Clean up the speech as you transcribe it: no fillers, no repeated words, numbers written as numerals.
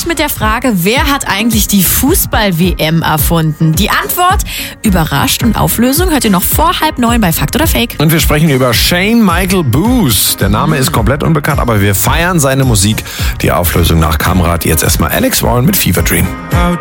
mit der Frage, wer hat eigentlich die Fußball-WM erfunden? Die Antwort überrascht und Auflösung hört ihr noch vor 8:30 bei Fakt oder Fake. Und wir sprechen über Shane Michael Booth. Der Name ist komplett unbekannt, aber wir feiern seine Musik. Die Auflösung nach Kamrat. Jetzt erstmal Alex Warren mit Fever Dream.